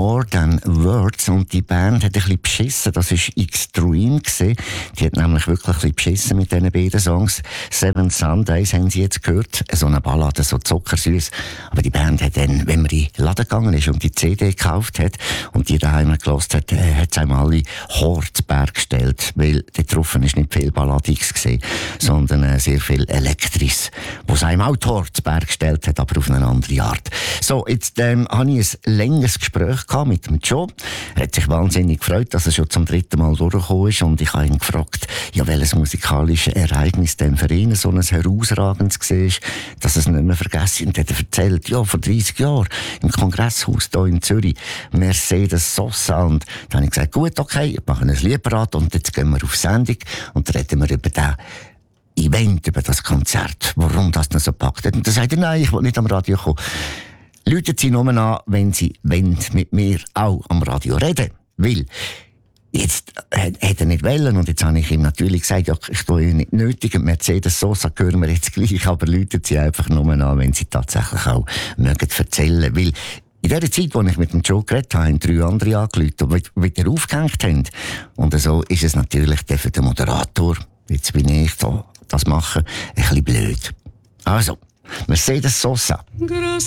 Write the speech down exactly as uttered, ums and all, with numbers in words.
More Than Words. Und die Band hat ein bisschen beschissen. Das war Extreme gewesen. Die hat nämlich wirklich ein bisschen beschissen mit diesen beiden Songs. Seven Sundays haben sie jetzt gehört. So eine Ballade, so zuckersüß. Aber die Band hat dann, wenn man in den Laden gegangen ist und die C D gekauft hat und die daheim gehört hat, äh, hat es einem alle Hortberg gestellt. Weil dort drauf ist nicht viel Balladiges gewesen, sondern äh, sehr viel Elektris, wo es einem auch die Hortberg gestellt hat, aber auf eine andere Art. So, jetzt ähm, habe ich ein längeres Gespräch gehabt mit dem Joe. Er hat sich wahnsinnig gefreut, dass er schon zum dritten Mal durchgekommen ist, und ich habe ihn gefragt, ja, welches musikalische Ereignis denn für ihn so ein herausragendes war, dass er es nicht mehr vergessen. Und er hat erzählt, ja, vor dreissig Jahren im Kongresshaus hier in Zürich, Mercedes Sosa. Und dann habe ich gesagt, gut, okay, ich mache ein Liedparat und jetzt gehen wir auf Sendung und reden wir über den Event, über das Konzert, warum das noch so packt hat. Und dann sagt er, nein, ich will nicht am Radio kommen. Läuten Sie nur an, wenn Sie wollen, mit mir auch am Radio reden. Weil, jetzt hätte er nicht wollen, und jetzt habe ich ihm natürlich gesagt, ja, ich tue ihn nicht nötig, und Mercedes Sosa hören wir jetzt gleich, aber läuten Sie einfach nur an, wenn Sie tatsächlich auch mögen erzählen. Weil in der Zeit, als ich mit dem Joe geredet habe, haben drei andere angerufen, die wieder aufgehängt haben. Und so ist es natürlich für den Moderator, jetzt bin ich da, das machen, ein bisschen blöd. Also, Mercedes Sosa.